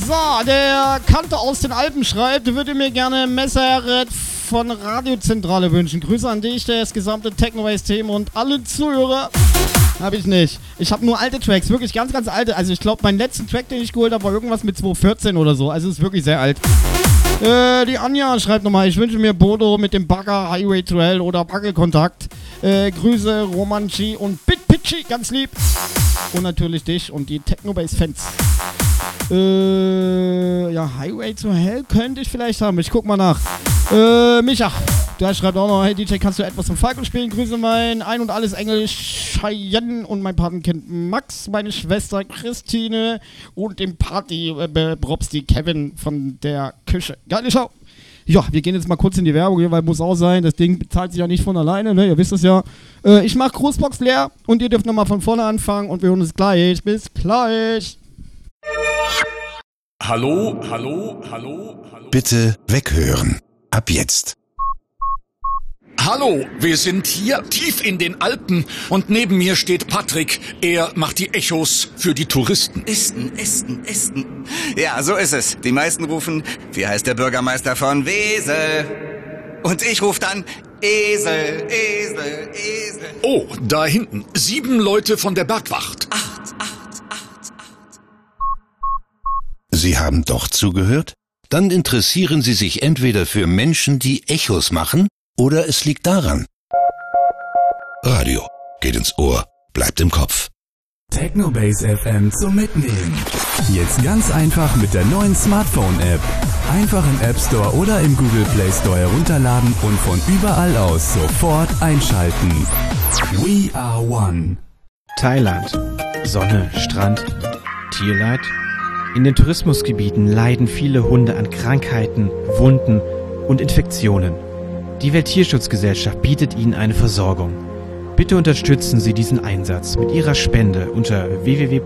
So, der Kante aus den Alpen schreibt, würde mir gerne Messeret von Radiozentrale wünschen. Grüße an dich, das gesamte Techno-Team und alle Zuhörer. Habe ich nicht. Ich habe nur alte Tracks, wirklich ganz, ganz alte. Also ich glaube, meinen letzten Track, den ich geholt habe, war irgendwas mit 2014 oder so. Also ist wirklich sehr alt. Die Anja schreibt nochmal, ich wünsche mir Bodo mit dem Bagger, Highway Trail oder Wackelkontakt. Grüße Romanchi und Bitpitchy, ganz lieb. Und natürlich dich und die Technobase-Fans. Ja, Highway to Hell könnte ich vielleicht haben. Ich guck mal nach. Micha, der schreibt auch noch, hey DJ, kannst du etwas vom Falco spielen? Grüße mein Ein- und Alles Englisch, Cheyenne und mein Patenkind Max, meine Schwester Christine und dem Party-Brobsti Kevin von der Küche. Geile Schau. Ja, wir gehen jetzt mal kurz in die Werbung hier, weil muss auch sein, das Ding bezahlt sich ja nicht von alleine, ne? Ihr wisst es ja. Ich mach Großbox leer und ihr dürft nochmal von vorne anfangen und wir hören uns gleich. Bis gleich. Hallo, hallo, hallo, hallo. Bitte weghören. Ab jetzt. Hallo, wir sind hier tief in den Alpen und neben mir steht Patrick. Er macht die Echos für die Touristen. Esten. Ja, so ist es. Die meisten rufen, wie heißt der Bürgermeister von Wesel? Und ich rufe dann, Esel. Oh, da hinten. 7 Leute von der Bergwacht. 8. Sie haben doch zugehört? Dann interessieren Sie sich entweder für Menschen, die Echos machen, oder es liegt daran. Radio geht ins Ohr, bleibt im Kopf. Technobase FM zum Mitnehmen. Jetzt ganz einfach mit der neuen Smartphone-App. Einfach im App Store oder im Google Play Store herunterladen und von überall aus sofort einschalten. We are one. Thailand. Sonne, Strand, Tierleid. In den Tourismusgebieten leiden viele Hunde an Krankheiten, Wunden und Infektionen. Die Welttierschutzgesellschaft bietet ihnen eine Versorgung. Bitte unterstützen Sie diesen Einsatz mit Ihrer Spende unter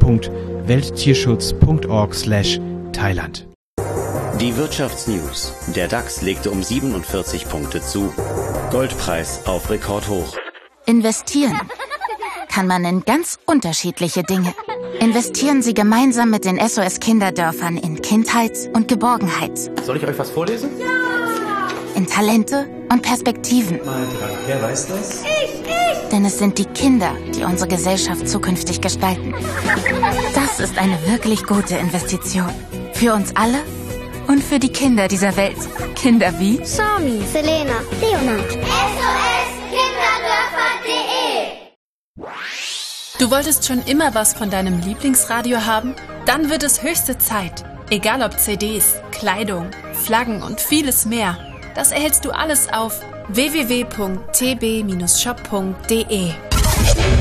www.welttierschutz.org/Thailand. Die Wirtschaftsnews. Der DAX legte um 47 Punkte zu. Goldpreis auf Rekordhoch. Investieren kann man in ganz unterschiedliche Dinge. Investieren Sie gemeinsam mit den SOS-Kinderdörfern in Kindheit und Geborgenheit. Soll ich euch was vorlesen? Ja! In Talente und Perspektiven. Wer weiß das? Ich! Denn es sind die Kinder, die unsere Gesellschaft zukünftig gestalten. Das ist eine wirklich gute Investition. Für uns alle und für die Kinder dieser Welt. Kinder wie Sami, Selena, Leonard. SOS-Kinderdörfer.de. Du wolltest schon immer was von deinem Lieblingsradio haben? Dann wird es höchste Zeit. Egal ob CDs, Kleidung, Flaggen und vieles mehr. Das erhältst du alles auf www.tb-shop.de.